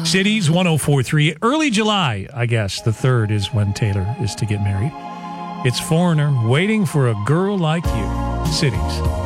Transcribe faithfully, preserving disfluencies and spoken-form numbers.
Cities one oh four point three. Early July, I guess, the third is when Taylor is to get married. It's Foreigner, Waiting for a Girl Like You. Cities.